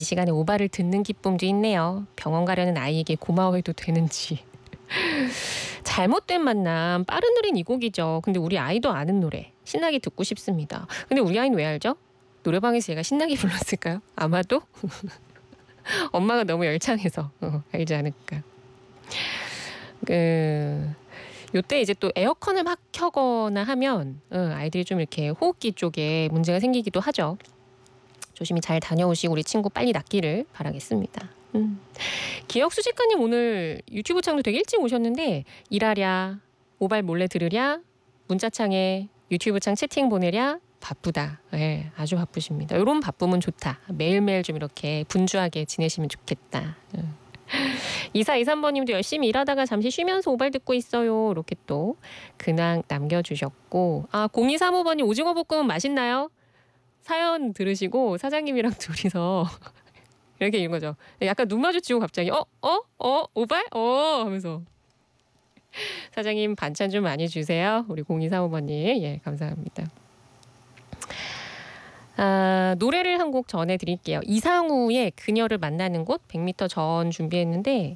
이 시간에 오바를 듣는 기쁨도 있네요. 병원 가려는 아이에게 고마워해도 되는지. 잘못된 만남, 빠른 노래는 이 곡이죠. 근데 우리 아이도 아는 노래, 신나게 듣고 싶습니다. 근데 우리 아이는 왜 알죠? 노래방에서 제가 신나게 불렀을까요? 아마도 엄마가 너무 열창해서 알지 않을까. 요때 이제 또 에어컨을 막 켜거나 하면 아이들이 좀 이렇게 호흡기 쪽에 문제가 생기기도 하죠. 조심히 잘 다녀오시고 우리 친구 빨리 낫기를 바라겠습니다. 기억수 작가님 오늘 유튜브 창도 되게 일찍 오셨는데 일하랴, 모바일 몰래 들으랴, 문자창에 유튜브 창 채팅 보내랴 바쁘다. 네, 아주 바쁘십니다. 이런 바쁨은 좋다. 매일매일 좀 이렇게 분주하게 지내시면 좋겠다. 2423번님도 열심히 일하다가 잠시 쉬면서 오발 듣고 있어요. 이렇게 또 근황 남겨주셨고 0235번님 오징어 볶음은 맛있나요? 사연 들으시고 사장님이랑 둘이서 이렇게 이런 거죠. 약간 눈 마주치고 갑자기 오발? 하면서 사장님 반찬 좀 많이 주세요. 우리 0235번님 예 감사합니다. 노래를 한 곡 전해드릴게요. 이상우의 그녀를 만나는 곳 100m 전 준비했는데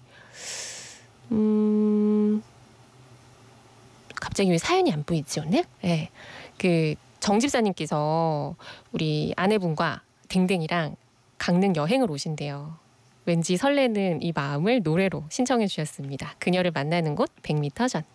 갑자기 왜 사연이 안 보이지 오늘? 네. 정 집사님께서 우리 아내분과 댕댕이랑 강릉 여행을 오신대요. 왠지 설레는 이 마음을 노래로 신청해 주셨습니다. 그녀를 만나는 곳 100m 전.